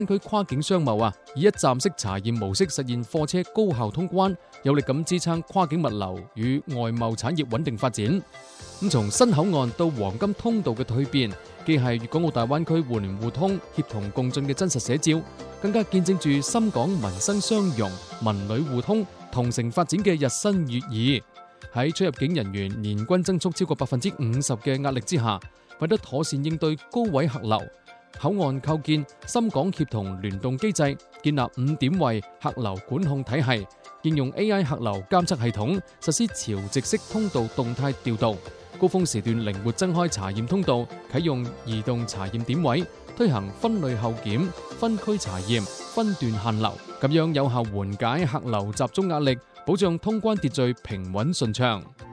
區跨境商貿以一站式查驗模式實現貨車高效通關，有力咁支撐跨境物流與外貿產業穩定發展。咁從新口岸到黃金通道嘅蛻變，既係粵港澳大灣區互聯互通、協同共進嘅真實寫照，更加見證住深港民生相融、民旅互通、同城發展嘅日新月異。喺出入境人員年均增速超過50%嘅壓力之下，為得妥善應對高位客流，口岸構建深港協同聯動機制，建立5點位客流管控體系，應用 AI 客流監測系統，實施潮汐式通道動態調度，高峰時段靈活增開查驗通道，啟用移動查驗點位，推行分類後檢、分區查驗、分段限流，咁樣有效緩解客流集中壓力，保障通關秩序平穩順暢。